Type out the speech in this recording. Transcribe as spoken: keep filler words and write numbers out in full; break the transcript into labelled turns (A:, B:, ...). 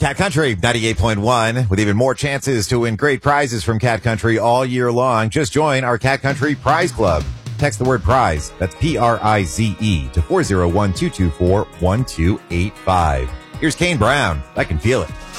A: Cat Country ninety-eight point one with even more chances to win great prizes from Cat Country all year long. Just join our Cat Country Prize Club. Text the word prize, that's P R I Z E, to four oh one, two two four, one two eight five. Here's Kane Brown. I Can Feel It.